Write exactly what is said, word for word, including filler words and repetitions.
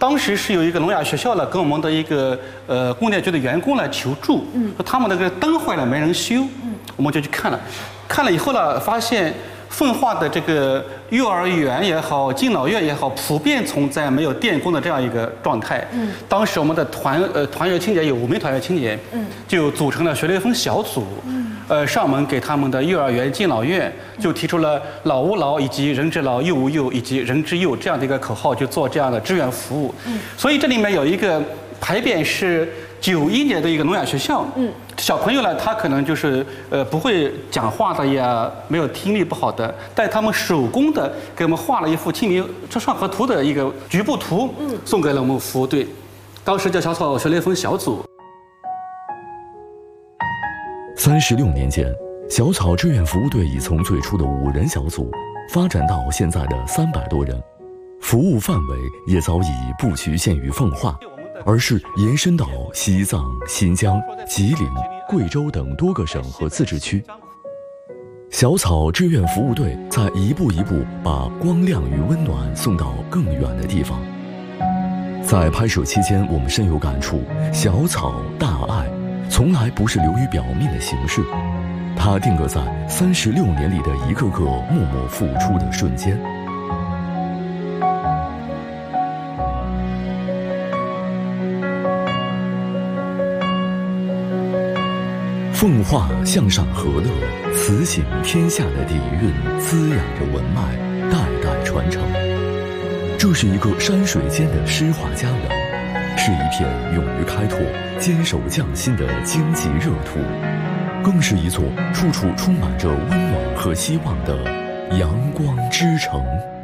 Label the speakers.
Speaker 1: 当时是有一个聋哑学校呢，跟我们的一个呃供电局的员工来求助，嗯，说他们那个灯坏了没人修，嗯，我们就去看了，看了以后呢，发现奉化的这个幼儿园也好，敬老院也好，普遍存在没有电工的这样一个状态。嗯，当时我们的团呃团员青年有五名团员青年，嗯，就组成了学雷锋小组，嗯，呃上门给他们的幼儿园、敬老院就提出了老吾老以及人之老，幼吾幼以及人之幼这样的一个口号，就做这样的志愿服务。嗯，所以这里面有一个牌匾是九一年的一个聋哑学校，嗯，小朋友呢，他可能就是呃不会讲话的呀，没有听力不好的，但他们手工的给我们画了一幅《清明上河图》的一个局部图，嗯，送给了我们服务队，当时叫小草学雷锋小组。
Speaker 2: 三十六年间，小草志愿服务队已从最初的五人小组发展到现在的三百多人，服务范围也早已不局限于奉化，而是延伸到西藏、新疆、吉林、贵州等多个省和自治区。小草志愿服务队在一步一步把光亮与温暖送到更远的地方。在拍摄期间，我们深有感触，小草大爱从来不是流于表面的形式，它定格在三十六年里的一个个默默付出的瞬间。奉化向上河乐，慈行天下的底蕴滋养着文脉，代代传承。这是一个山水间的诗画家园，是一片勇于开拓、坚守匠心的荆棘热土，更是一座处处充满着温暖和希望的阳光之城。